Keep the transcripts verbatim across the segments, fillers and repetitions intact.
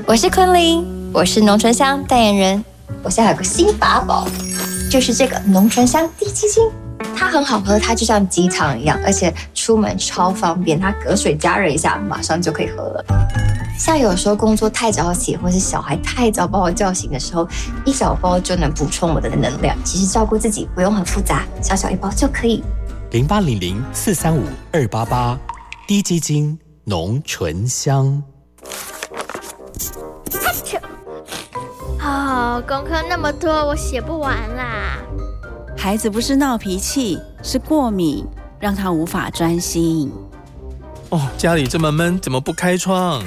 我是昆凌，我是浓醇香代言人。我现在有个新法宝，就是这个浓醇香滴鸡精，它很好喝，它就像鸡汤一样，而且出门超方便，它隔水加热一下，马上就可以喝了。像有时候工作太早起，或是小孩太早把我叫醒的时候，一小包就能补充我的能量。其实照顾自己不用很复杂，小小一包就可以。 零八零零四三五二八八，滴鸡精浓醇香。 哦，功课那么多，我写不完啦。 孩子不是闹脾气，是过敏，让他无法专心。 哦，家里这么闷，怎么不开窗？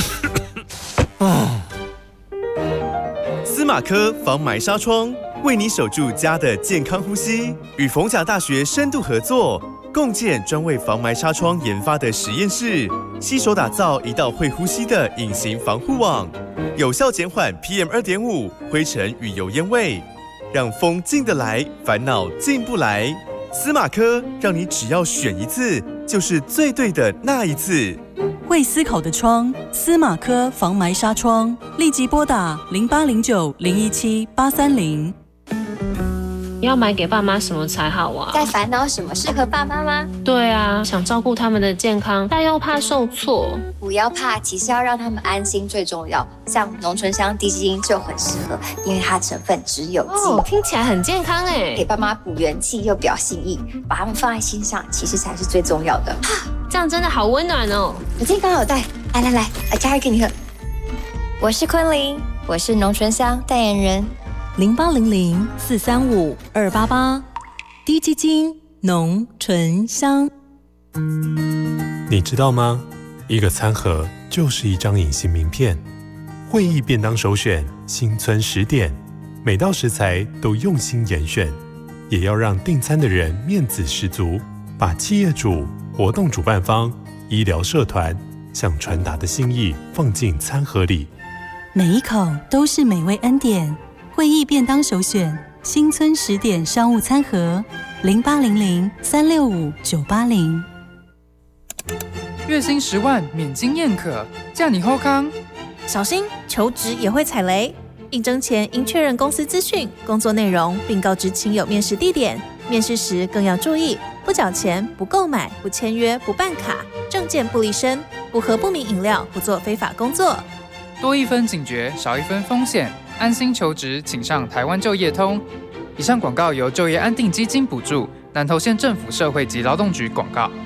哦， 司马科防霾纱窗为你守住家的健康呼吸，与逢甲大学深度合作，共建专为防霾纱窗研发的实验室，携手打造一道会呼吸的隐形防护网，有效减缓 P M 二点五 灰尘与油烟味，让风进得来，烦恼进不来。司马科让你只要选一次，就是最对的那一次。 会思考的窗，司马科防霾纱窗，立即拨打零八零九零一七八三零。 要买给爸妈什么才好啊？ 在烦恼什么适合爸妈吗？ 对啊，想照顾他们的健康，但又怕受挫。 不要怕，其实要让他们安心最重要。像浓醇香滴鸡精就很适合，因为它成分只有鸡， 哦，听起来很健康哎。 给爸妈补元气又表心意，把他们放在心上，其实才是最重要的。 这样真的好温暖哦。 我今天刚好有带，来来来，我加热给你喝。我是昆凌，我是浓醇香代言人。 零八零零四三五二八八，滴鸡精浓醇香。 你知道吗？一个餐盒就是一张隐形名片。会议便当首选新村十点，每道食材都用心严选，也要让订餐的人面子十足，把企业主、活动主办方、医疗社团想传达的心意放进餐盒里， 每一口都是美味恩典。会议便当首选新村十点商务餐盒，零八零零三六五九八零。 月薪十万免经验可，嫁你后康。 小心求职也会踩雷，应征前应确认公司资讯、工作内容，并告知亲友面试地点。面试时更要注意，不缴钱、不购买、不签约、不办卡，证件不离身，不喝不明饮料，不做非法工作。 多一分警觉，少一分风险。安心求职，请上台湾就业通。以上广告由就业安定基金补助，南投县政府社会及劳动局广告。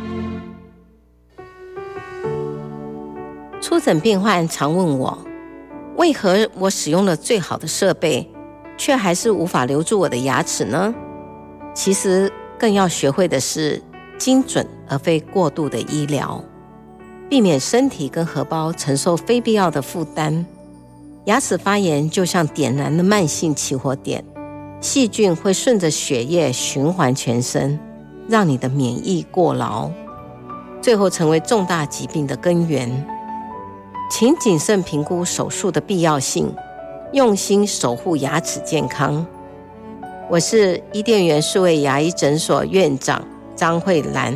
初诊病患常问我，为何我使用了最好的设备，却还是无法留住我的牙齿呢？其实更要学会的是精准而非过度的医疗，避免身体跟荷包承受非必要的负担。牙齿发炎就像点燃的慢性起火点，细菌会顺着血液循环全身，让你的免疫过劳，最后成为重大疾病的根源。请谨慎评估手术的必要性，用心守护牙齿健康。我是伊甸园数位牙医诊所院长张慧兰。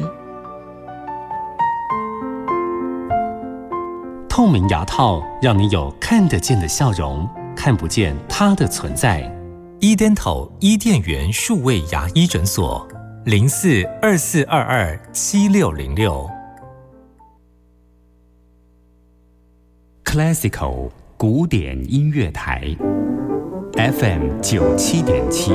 透明牙套让你有看得见的笑容，看不见它的存在。伊甸头伊甸园数位牙医诊所，零四二四二二七六零六。Classical 古典音乐台 ，F M 九七点七。